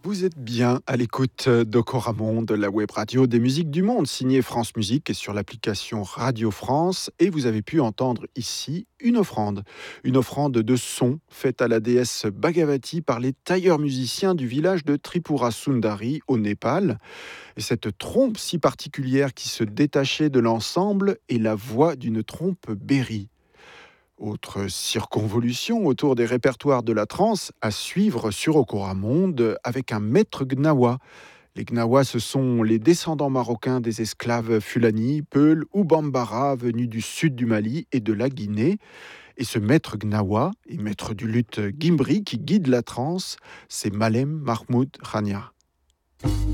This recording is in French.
Vous êtes bien à l'écoute d'Ocoramonde, la web radio des musiques du monde, signée France Musique et sur l'application Radio France. Et vous avez pu entendre ici une offrande de son faite à la déesse Bhagavati par les tailleurs musiciens du village de Tripura Sundari au Népal. Et cette trompe si particulière qui se détachait de l'ensemble est la voix d'une trompe berry. Autre circonvolution autour des répertoires de la trance à suivre sur Ocoramonde avec un maître gnawa. Les gnawas, ce sont les descendants marocains des esclaves Fulani, Peuls ou Bambara venus du sud du Mali et de la Guinée. Et ce maître gnawa et maître du luth Gimbri qui guide la trance, c'est Malem Mahmoud Khania.